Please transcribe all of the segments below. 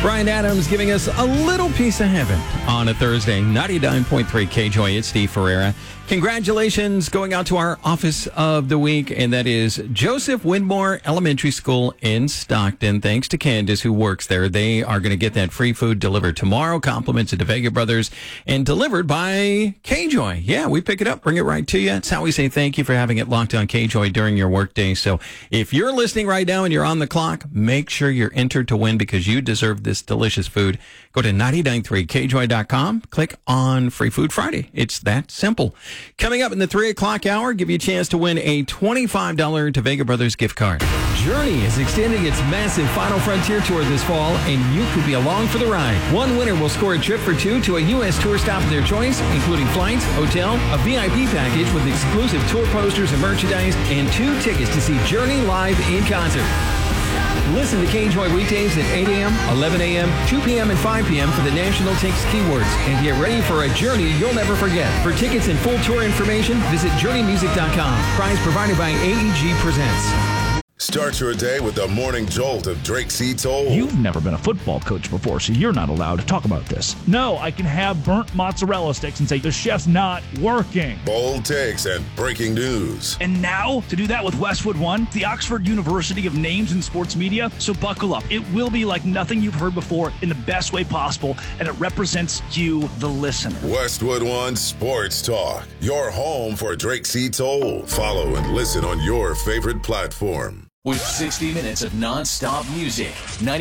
Brian Adams giving us a little piece of heaven on a Thursday. 99.3 KJOY. It's Steve Ferreira. Congratulations going out to our office of the week, and that is Joseph Widmore Elementary School in Stockton. Thanks to Candace, who works there. They are going to get that free food delivered tomorrow. Compliments of the Vega Brothers and delivered by KJOY. Yeah, we pick it up, bring it right to you. That's how we say thank you for having it locked on KJOY during your workday. So if you're listening right now and you're on the clock, make sure you're entered to win because you deserve this delicious food. Go to 993kjoy.com, click on Free Food Friday. It's that simple. Coming up in the 3 o'clock hour, give you a chance to win a $25 to Vega Brothers gift card. Journey is extending its massive Final Frontier tour this fall, and you could be along for the ride. One winner will score a trip for two to a U.S. tour stop of their choice, including flights, hotel, a VIP package with exclusive tour posters and merchandise, and 2 tickets to see Journey live in concert. Listen to KJOY weekdays at 8 a.m., 11 a.m., 2 p.m., and 5 p.m. for the National Takes keywords. And get ready for a journey you'll never forget. For tickets and full tour information, visit JourneyMusic.com. Prize provided by AEG Presents. Start your day with the morning jolt of Drake C. Toll. You've never been a football coach before, so you're not allowed to talk about this. No, I can have burnt mozzarella sticks and say the chef's not working. Bold takes and breaking news. And now, to do that with Westwood One, the Oxford University of Names in Sports Media. So buckle up. It will be like nothing you've heard before in the best way possible, and it represents you, the listener. Westwood One Sports Talk, your home for Drake C. Toll. Follow and listen on your favorite platform. With 60 minutes of non-stop music,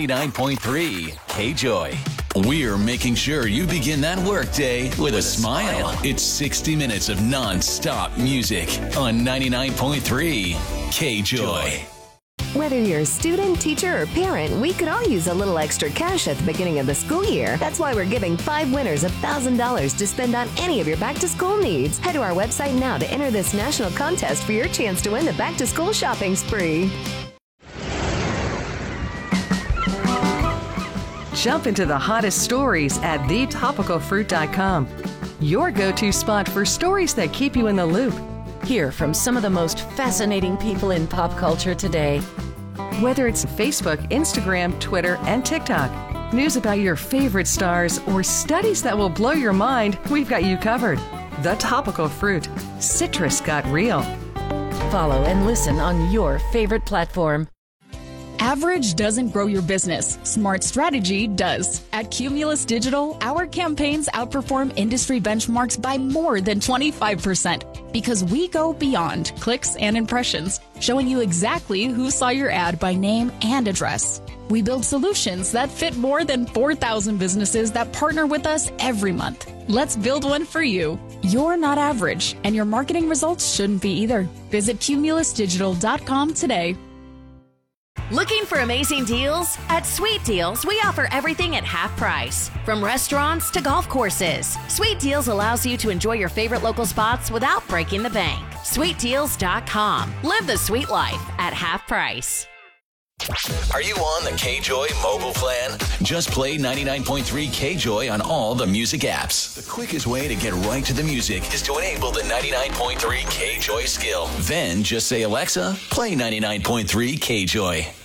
99.3 KJOY. We're making sure you begin that workday with a smile. It's 60 minutes of non-stop music on 99.3 KJOY. Whether you're a student, teacher, or parent, we could all use a little extra cash at the beginning of the school year. That's why we're giving 5 winners $1,000 to spend on any of your back-to-school needs. Head to our website now to enter this national contest for your chance to win the back-to-school shopping spree. Jump into the hottest stories at thetopicalfruit.com. Your go-to spot for stories that keep you in the loop. Hear from some of the most fascinating people in pop culture today. Whether it's Facebook, Instagram, Twitter, and TikTok, news about your favorite stars, or studies that will blow your mind, we've got you covered. The Topical Fruit. Citrus got real. Follow and listen on your favorite platform. Average doesn't grow your business. Smart strategy does. At Cumulus Digital, our campaigns outperform industry benchmarks by more than 25% because we go beyond clicks and impressions, showing you exactly who saw your ad by name and address. We build solutions that fit more than 4,000 businesses that partner with us every month. Let's build one for you. You're not average, and your marketing results shouldn't be either. Visit cumulusdigital.com today. Looking for amazing deals? At Sweet Deals, we offer everything at half price. From restaurants to golf courses, Sweet Deals allows you to enjoy your favorite local spots without breaking the bank. SweetDeals.com. Live the sweet life at half price. Are you on the KJOY mobile plan? Just play 99.3 KJOY on all the music apps. The quickest way to get right to the music is to enable the 99.3 KJOY skill. Then just say, Alexa, play 99.3 KJOY.